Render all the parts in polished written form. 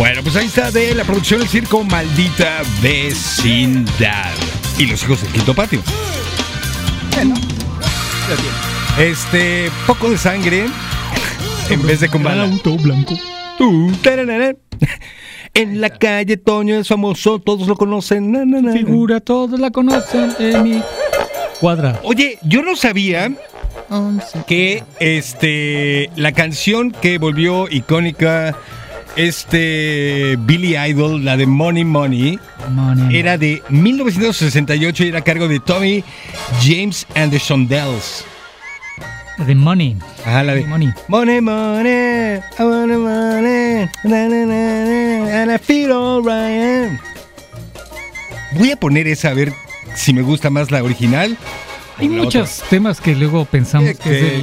Bueno, pues ahí está de la producción del circo Maldita Vecindad. Y los hijos del quinto patio. Bueno, poco de sangre en vez de con bala. Auto blanco. En la calle Toño es famoso, todos lo conocen. Figura, todos la conocen en mi cuadra. Oye, yo no sabía que la canción que volvió icónica Billy Idol, la de Money Money, era de 1968 y era a cargo de Tommy James and the Shondells. The Money. Ajá, la de Money. Money, money, I want money, na, na, na, na, and I feel alright. Voy a poner esa a ver si me gusta más la original. Hay muchos temas que luego pensamos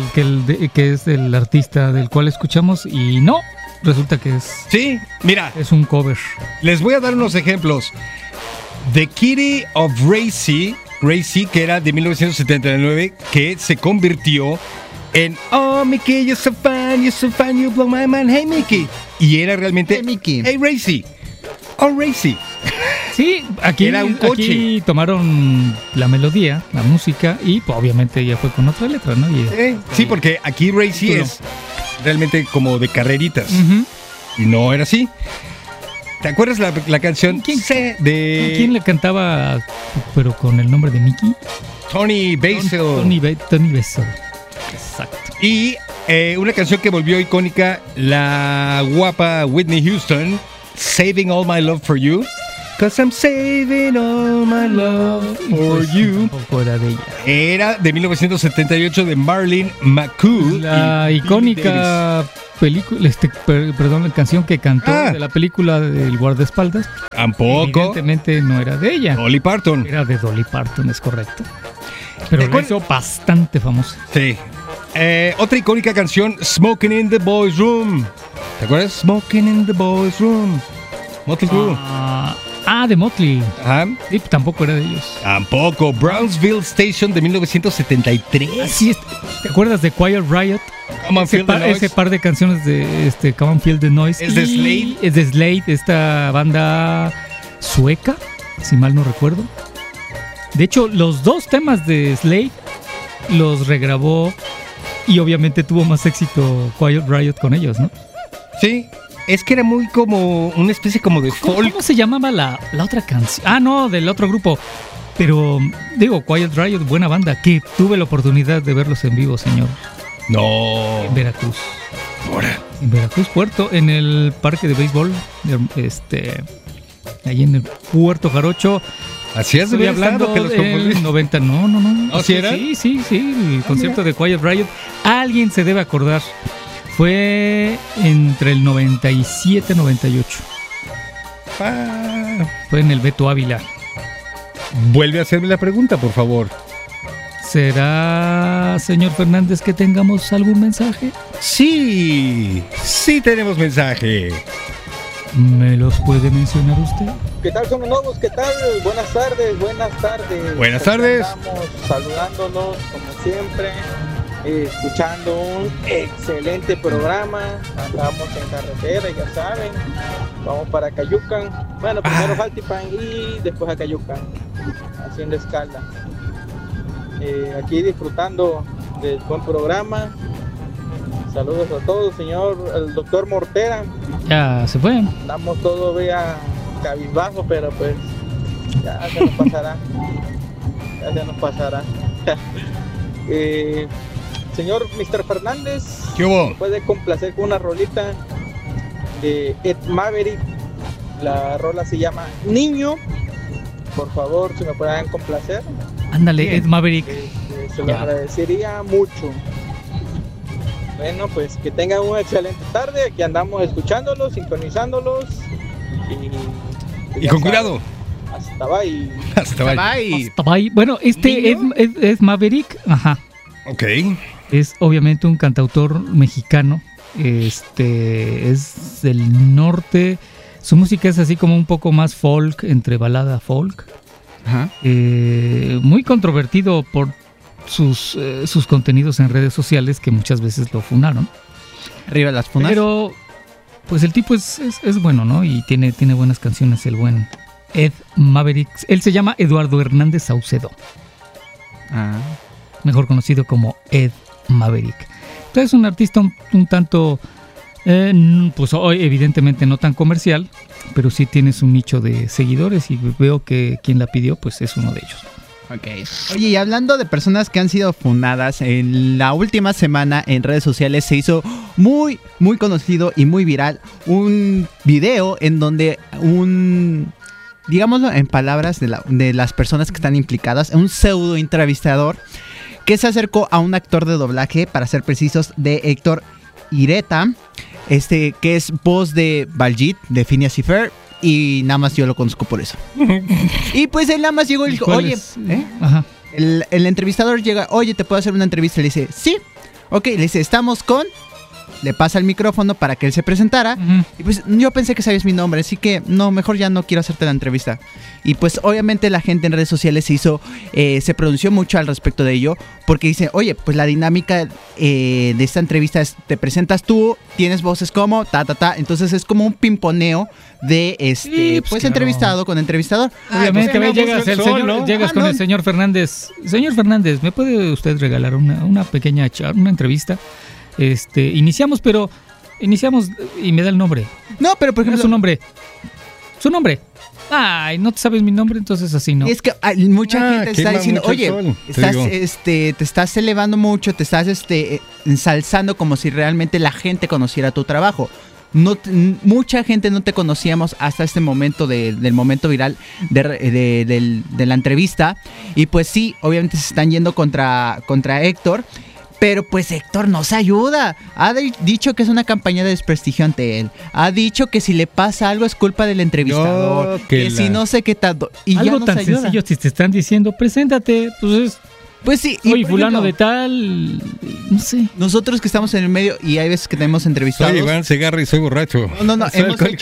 que es el artista del cual escuchamos y no, resulta que es... Sí, mira. Es un cover. Les voy a dar unos ejemplos. The Kitty of Gracie, que era de 1979, que se convirtió en Oh, Mickey, you're so fine, you blow my mind, hey, Mickey. Y era realmente Hey, Mickey. Hey, Gracie. Oh, Gracie. Sí, aquí, era un coche. Aquí tomaron la melodía, la música y pues, obviamente ya fue con otra letra, ¿no? Sí, porque aquí Gracie es realmente como de carreritas. Uh-huh. Y no era así. ¿Te acuerdas la canción? ¿Quién le cantaba, pero con el nombre de Mickey? Tony Basil. Tony Basil. Exacto. Y una canción que volvió icónica, la guapa Whitney Houston, Saving All My Love for You. 'Cause I'm saving all my love for you. Era de ella. Era de 1978 de Marlene McCoo. La icónica película, la canción que cantó de la película del guardaespaldas. Tampoco. Evidentemente no era de ella. Dolly Parton. Era de Dolly Parton, es correcto. Pero la hizo bastante famosa. Sí. Otra icónica canción, Smoking in the Boys Room. ¿Te acuerdas? Smoking in the Boys Room. Motley Crue. De Motley. Ajá. Sí, tampoco era de ellos. Tampoco. Brownsville Station de 1973. Así es. ¿Te acuerdas de Quiet Riot? Come on, Feel the Noise. Ese par de canciones de Come on, Feel the Noise. Es de Slade. Es de Slade, esta banda sueca, si mal no recuerdo. De hecho, los dos temas de Slade los regrabó y obviamente tuvo más éxito Quiet Riot con ellos, ¿no? Sí. Es que era muy como una especie como de folk. ¿Cómo se llamaba la otra canción? No, del otro grupo. Pero, digo, Quiet Riot, buena banda, que tuve la oportunidad de verlos en vivo, señor. No. En Veracruz. Ahora. En Veracruz, Puerto, en el parque de béisbol, ahí en el Puerto Jarocho. Así es, estoy hablando que los confundí. 90, no. ¿No sí era? Sí, el concierto de Quiet Riot. Alguien se debe acordar. Fue entre el 97 y 98. Fue en el Beto Ávila. Vuelve a hacerme la pregunta, por favor. ¿Será, señor Fernández, que tengamos algún mensaje? Sí tenemos mensaje. ¿Me los puede mencionar usted? ¿Qué tal son los nuevos? ¿Qué tal? Buenas tardes. Buenas tardes. Estamos saludándolos como siempre. Escuchando un excelente programa. Andamos en carretera, ya saben. Vamos para Cayucan. Bueno, primero Jaltipan y después a Cayucan, haciendo escala. Aquí disfrutando del buen programa. Saludos a todos, señor, el doctor Mortera. Ya se fue. Andamos todos vea cabizbajo, pero pues ya se nos pasará. Señor Mr. Fernández, ¿qué hubo? Puede complacer con una rolita de Ed Maverick. La rola se llama Niño. Por favor, si me pueden complacer. Ándale, bien. Ed Maverick. Se lo agradecería mucho. Bueno, pues que tengan una excelente tarde. Aquí andamos escuchándolos, sintonizándolos. Y con cuidado. Hasta bye. Hasta bye. Bueno, Ed Maverick, ajá. Ok. Es obviamente un cantautor mexicano. Es del norte. Su música es así como un poco más folk, entre balada folk. Ajá. Muy controvertido por sus contenidos en redes sociales, que muchas veces lo funaron. Arriba las funas. Pero pues el tipo es bueno, ¿no? Y tiene buenas canciones, el buen Ed Maverick. Él se llama Eduardo Hernández Saucedo, mejor conocido como Ed Maverick. Entonces es un artista un tanto, pues hoy evidentemente no tan comercial, pero sí tiene su nicho de seguidores y veo que quien la pidió pues es uno de ellos. Okay. Oye, y hablando de personas que han sido fundadas, en la última semana en redes sociales se hizo muy, muy conocido y muy viral un video en donde digámoslo en palabras de las personas que están implicadas, un pseudo entrevistador que se acercó a un actor de doblaje, para ser precisos, de Héctor Ireta, que es voz de Baljeet, de Phineas y Ferb, y nada más yo lo conozco por eso. Y pues él nada más llegó y dijo, oye, Ajá. El entrevistador llega, oye, ¿te puedo hacer una entrevista? Le dice, sí. Ok, le dice, estamos con... Le pasa el micrófono para que él se presentara. Uh-huh. Y pues yo pensé que sabías mi nombre, así que no, mejor ya no quiero hacerte la entrevista. Y pues obviamente la gente en redes sociales se pronunció mucho al respecto de ello, porque dice, oye, pues la dinámica de esta entrevista es, te presentas tú, tienes voces como, entonces es como un pimponeo de Sí, pues entrevistado con entrevistador. Obviamente, pues, llegas el sol, ¿no? con el señor Fernández. Señor Fernández, ¿me puede usted regalar una pequeña una entrevista? Iniciamos y me da el nombre. No, pero por ejemplo... Su nombre. Ay, no te sabes mi nombre, entonces así no. Y es que mucha gente está diciendo, oye, te estás elevando mucho, te estás ensalzando como si realmente la gente conociera tu trabajo. Mucha gente no te conocíamos hasta este momento del momento viral de la entrevista. Y pues sí, obviamente se están yendo contra Héctor. Pero pues Héctor nos ayuda. Ha dicho que es una campaña de desprestigio ante él. Ha dicho que si le pasa algo es culpa del entrevistador. Si no sé qué tanto. Y algo ya tan ayuda. sencillo, si te están diciendo, preséntate, pues sí. Soy fulano de tal, no sé. Nosotros que estamos en el medio y hay veces que tenemos entrevistados. Soy Iván Segarra y soy borracho. No, hemos hecho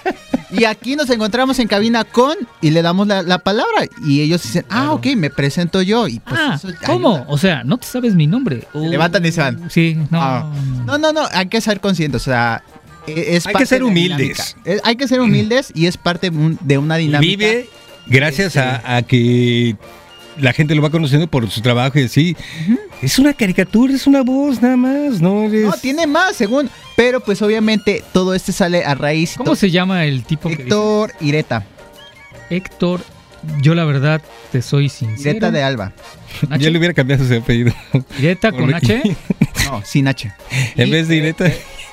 y aquí nos encontramos en cabina y le damos la palabra. Y ellos dicen, ok, me presento yo. Y pues eso ¿cómo? ayuda. O sea, no te sabes mi nombre. Se levantan y se van. Sí, No, hay que ser conscientes. O sea, hay que ser humildes. Hay que ser humildes y es parte de una dinámica. Vive gracias a que la gente lo va conociendo por su trabajo y así. Uh-huh. Es una caricatura, es una voz nada más. No, tiene más, según. Pero pues obviamente todo sale a raíz. ¿Cómo se llama el tipo? Héctor Ireta. Héctor, yo la verdad te soy sincero. Ireta de Alba. Yo le hubiera cambiado ese apellido. ¿Ireta con H? No, sin H. En vez de Ireta.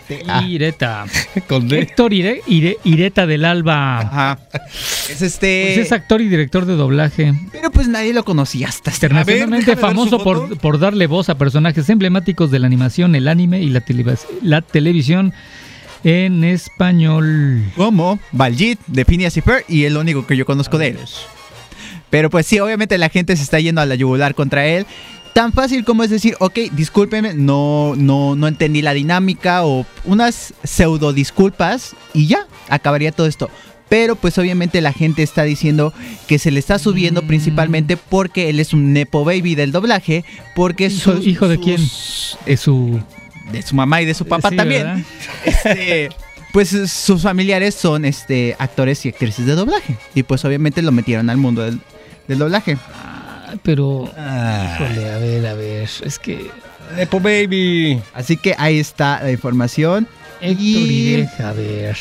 Ireta. Con D. Héctor Ireta del Alba. Ajá. Pues es actor y director de doblaje. Pero pues nadie lo conocía hasta internacionalmente famoso por darle voz a personajes emblemáticos de la animación, el anime y la televisión en español. Como Baljeet de Phineas y Ferb, y el único que yo conozco de él. Pero pues sí, obviamente la gente se está yendo a la yugular contra él. Tan fácil como es decir, ok, discúlpeme, no entendí la dinámica, o unas pseudo disculpas y ya, acabaría todo esto. Pero pues obviamente la gente está diciendo que se le está subiendo principalmente porque él es un nepo baby del doblaje, porque ¿Hijo de quién? Es de su mamá y de su papá, sí, también. Pues sus familiares son actores y actrices de doblaje, y pues obviamente lo metieron al mundo del doblaje. Pero, híjole, a ver, es que... Nepo Baby. Así que ahí está la información. Héctor Ireta, a ver...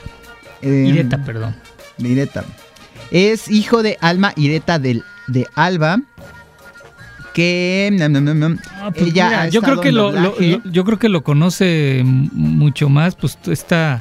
Ireta, perdón. Ireta. Es hijo de Alma Ireta de Alba, que... pues ella mira, yo creo que lo conoce mucho más, pues está...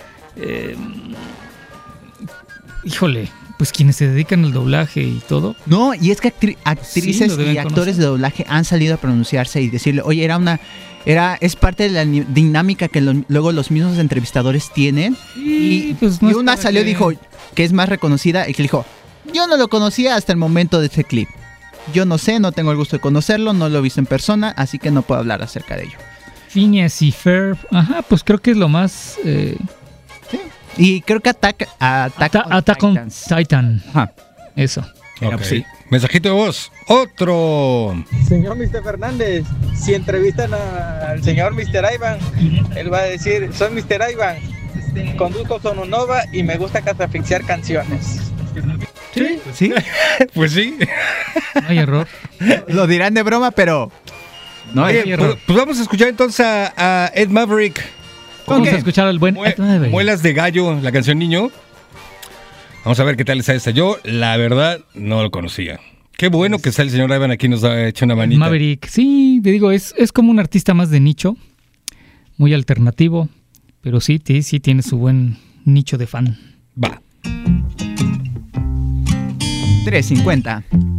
híjole... Pues quienes se dedican al doblaje y todo. No, y es que actrices y actores de doblaje han salido a pronunciarse y decirle, oye, es parte de la dinámica que luego los mismos entrevistadores tienen. Y una salió y dijo que es más reconocida, y que dijo, yo no lo conocía hasta el momento de este clip. Yo no sé, no tengo el gusto de conocerlo, no lo he visto en persona, así que no puedo hablar acerca de ello. Phineas y Ferb, pues creo que es lo más... Sí. Y creo que Attack on Titan. Ajá. Eso. Okay. Sí. Mensajito de voz. Otro. Señor Mr. Fernández, si entrevistan al señor Mr. Ivan, él va a decir, soy Mr. Ivan. conduzco Sononova y me gusta catafixiar canciones. Sí, sí. Pues sí. No hay error. Lo dirán de broma, pero no hay error. Pues vamos a escuchar entonces a Ed Maverick. Vamos a escuchar al buen Ed Maverick. Muelas de gallo, la canción Niño. Vamos a ver qué tal está esta. Yo, la verdad, no lo conocía. Qué bueno que está el señor Ivan aquí, nos ha hecho una manita. Maverick, sí, te digo, es como un artista más de nicho, muy alternativo, pero sí tiene su buen nicho de fan. Va. 350.